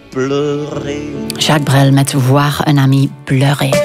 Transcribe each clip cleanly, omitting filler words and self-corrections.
pleurer. Jacques Brel met Voir un ami pleurer.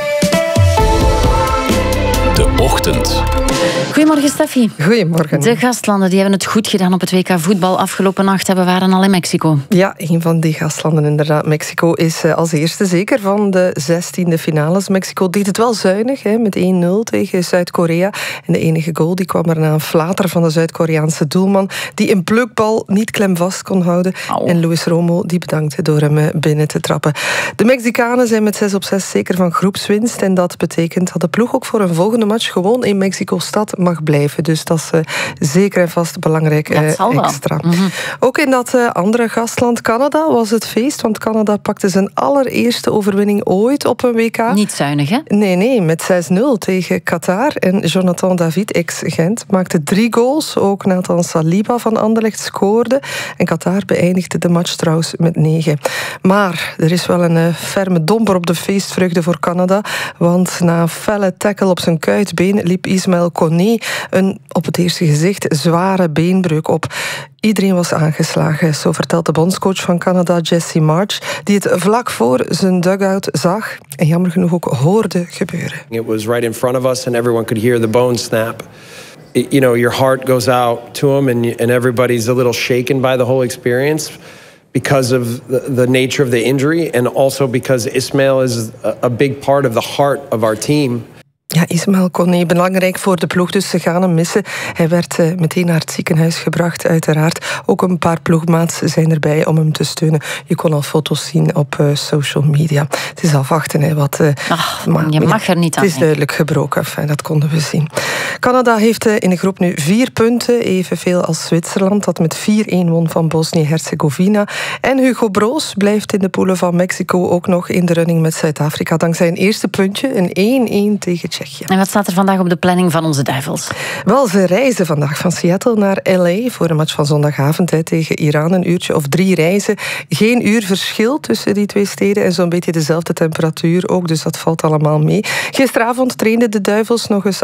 De Ochtend. Goedemorgen, Steffi. Goedemorgen. De gastlanden die hebben het goed gedaan op het WK voetbal. Afgelopen nacht waren al in Mexico. Ja, een van die gastlanden inderdaad. Mexico is als eerste zeker van de 16e finales. Mexico deed het wel zuinig, met 1-0 tegen Zuid-Korea. En de enige goal die kwam er na een flater van de Zuid-Koreaanse doelman, die een plukbal niet klemvast kon houden. Au. En Luis Romo die bedankte door hem binnen te trappen. De Mexicanen zijn met 6-6 zeker van groepswinst. En dat betekent dat de ploeg ook voor een volgende match gewoon in Mexico-stad mag blijven. Dus dat is zeker en vast belangrijk extra. Mm-hmm. Ook in dat andere gastland Canada was het feest, want Canada pakte zijn allereerste overwinning ooit op een WK. Niet zuinig, hè? Nee, met 6-0 tegen Qatar. En Jonathan David, ex-Gent, maakte 3 goals. Ook Nathan Saliba van Anderlecht scoorde. En Qatar beëindigde de match trouwens met 9. Maar er is wel een ferme domper op de feestvreugde voor Canada. Want na een felle tackle op zijn kuitbeen liep Ismaël Koné een op het eerste gezicht zware beenbreuk op. Iedereen was aangeslagen, zo vertelt de bondscoach van Canada, Jesse March, die het vlak voor zijn dugout zag en jammer genoeg ook hoorde gebeuren. It was right in front of us and everyone could hear the bone snap. You know, your heart goes out to him and everybody's a little shaken by the whole experience because of the nature of the injury and also because Ismaël is a big part of the heart of our team. Ja, Ismaël Koné, belangrijk voor de ploeg, dus ze gaan hem missen. Hij werd meteen naar het ziekenhuis gebracht, uiteraard. Ook een paar ploegmaats zijn erbij om hem te steunen. Je kon al foto's zien op social media. Het is afwachten, wat... maar je mag er niet aan. Het is duidelijk gebroken, dat konden we zien. Canada heeft in de groep nu 4 punten, evenveel als Zwitserland, dat met 4-1 won van Bosnië-Herzegovina. En Hugo Broos blijft in de poelen van Mexico ook nog in de running met Zuid-Afrika, dankzij een eerste puntje, een 1-1 tegen Tsjechië. En wat staat er vandaag op de planning van onze Duivels? Wel, ze reizen vandaag van Seattle naar LA voor een match van zondagavond tegen Iran. Een uurtje of 3 reizen. Geen uur verschil tussen die 2 steden en zo'n beetje dezelfde temperatuur ook, dus dat valt allemaal mee. Gisteravond trainden de Duivels nog eens